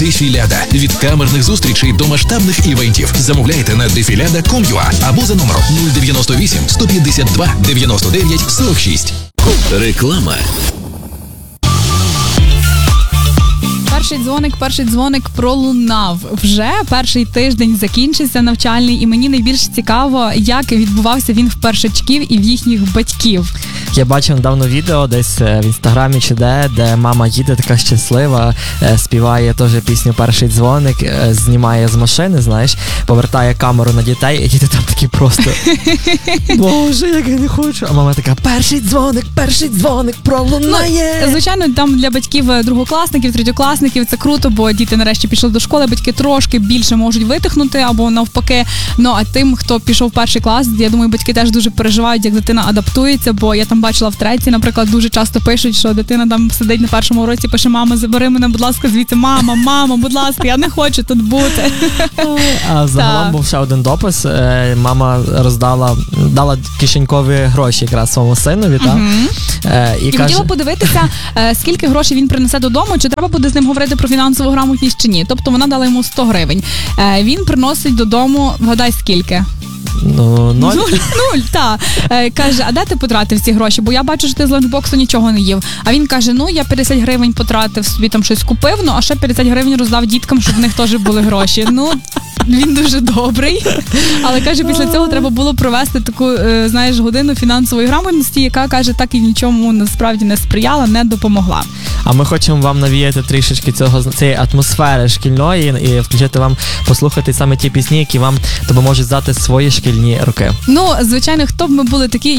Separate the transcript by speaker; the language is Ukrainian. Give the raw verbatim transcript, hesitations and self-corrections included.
Speaker 1: Дефіляда. Від камерних зустрічей до масштабних івентів. Замовляйте на дефіляда крапка ком крапка ю а або за номером нуль дев'яносто вісім сто п'ятдесят два дев'яносто дев'ять сорок шість. Реклама.
Speaker 2: Перший дзвоник, перший дзвоник пролунав. Вже перший тиждень закінчився навчальний, і мені найбільш цікаво, як відбувався він в першачків і в їхніх батьків.
Speaker 3: Я бачив недавно відео десь в інстаграмі чи де, де мама їде така щаслива, співає теж пісню «Перший дзвоник», знімає з машини, знаєш, повертає камеру на дітей, і діти там такі просто «Боже, як я не хочу». А мама така «Перший дзвоник, перший дзвоник пролунає».
Speaker 2: Ну, звичайно, там для батьків другокласників, третьокласників це круто, бо діти нарешті пішли до школи, батьки трошки більше можуть витихнути або навпаки. Ну, а тим, хто пішов в перший клас, я думаю, батьки теж дуже переживають, як дитина адаптується, бо я там бачила в треці, наприклад, дуже часто пишуть, що дитина там сидить на першому уроці, пише: «Мама, забери мене, будь ласка, звідси, мама, мама, будь ласка, я не хочу тут бути».
Speaker 3: А загалом був ще один допис. Мама роздала, дала кишенькові гроші якраз своєму синові, та?
Speaker 2: І, і каже... хотіла подивитися, скільки грошей він принесе додому, чи треба буде з ним говорити про фінансову грамотність чи ні. Тобто вона дала йому сто гривень. Він приносить додому, вгадай, скільки?
Speaker 3: Ну, ноль.
Speaker 2: Нуль, нуль, так. Каже, а де ти потратив ці гроші? Бо я бачу, що ти з ланчбоксу нічого не їв. А він каже, ну, я п'ятдесят гривень потратив, собі там щось купив, ну, а ще п'ятдесят гривень роздав діткам, щоб в них теж були гроші. Ну, він дуже добрий. Але, каже, після цього треба було провести таку, знаєш, годину фінансової грамотності, яка, каже, так і нічому насправді не сприяла, не допомогла.
Speaker 3: А ми хочемо вам навіяти трішечки цього, цієї атмосфери шкільної і включити вам послухати саме ті пісні, які вам допоможуть здати свої шкільні роки.
Speaker 2: Ну, звичайно, хто б ми були такі,